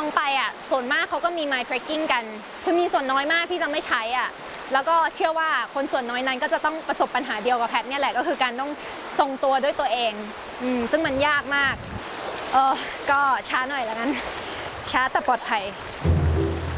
ไปอ่ะส่วนมากเขาก็มี My Tracking กันคือมีส่วนน้อยมากที่จะไม่ใช้อ่ะแล้วก็เชื่อว่าคนส่วนน้อยนั้นก็จะต้องประสบปัญหาเดียวกับแพทเนี่ยแหละก็คือการต้องทรงตัวด้วยตัวเองซึ่งมันยากมากก็ช้าหน่อยแล้วกันช้าแต่ปลอดภัย